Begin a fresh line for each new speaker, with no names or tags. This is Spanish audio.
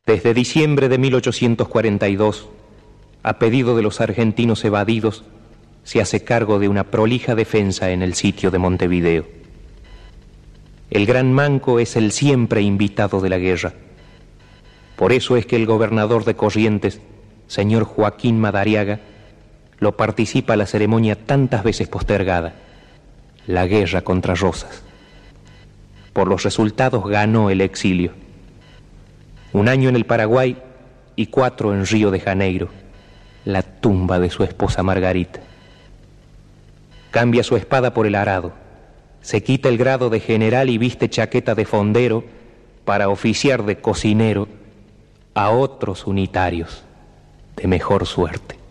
Desde diciembre de 1842, a pedido de los argentinos evadidos, se hace cargo de una prolija defensa en el sitio de Montevideo. El Gran Manco es el siempre invitado de la guerra. Por eso es que el gobernador de Corrientes, señor Joaquín Madariaga, lo participa a la ceremonia tantas veces postergada, la guerra contra Rosas. Por los resultados ganó el exilio. 1 año en el Paraguay y 4 en Río de Janeiro, la tumba de su esposa Margarita. Cambia su espada por el arado, se quita el grado de general y viste chaqueta de fondero para oficiar de cocinero a otros unitarios de mejor suerte.